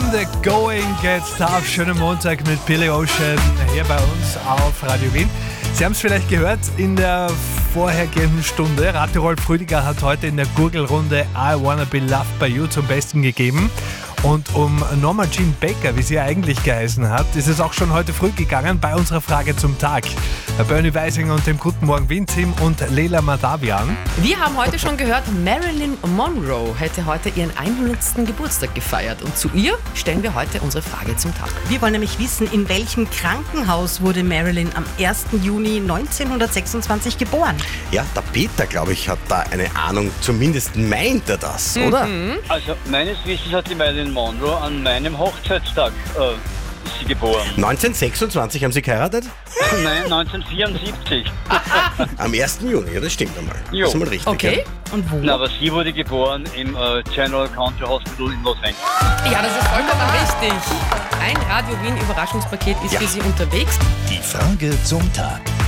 The Going Gets Tough. Schönen Montag mit Billy Ocean hier bei uns auf Radio Wien. Sie haben es vielleicht gehört in der vorhergehenden Stunde. Radio Rolf Rüdiger hat heute in der Gurgelrunde I Wanna Be Loved by You zum Besten gegeben. Und um Norma Jean Baker, wie sie eigentlich geheißen hat, ist es auch schon heute früh gegangen bei unserer Frage zum Tag. Bernie Weisinger und dem Guten Morgen Wien-Team und Leila Madavian. Wir haben heute schon gehört, Marilyn Monroe hätte heute ihren 100. Geburtstag gefeiert. Und zu ihr stellen wir heute unsere Frage zum Tag. Wir wollen nämlich wissen, in welchem Krankenhaus wurde Marilyn am 1. Juni 1926 geboren? Ja, der Peter, glaube ich, hat da eine Ahnung. Zumindest meint er das, oder? Also meines Wissens hat die Marilyn Monroe an meinem Hochzeitstag ist sie geboren. 1926 haben Sie geheiratet? Nein, 1974. Am 1. Juni, ja, das stimmt einmal. Jo. Das ist einmal richtig. Okay. Ja. Und wo? Na, aber sie wurde geboren im General Country Hospital in Los Angeles. Ja, das ist vollkommen richtig. Ein Radio Wien Überraschungspaket ist für Sie unterwegs. Die Frage zum Tag.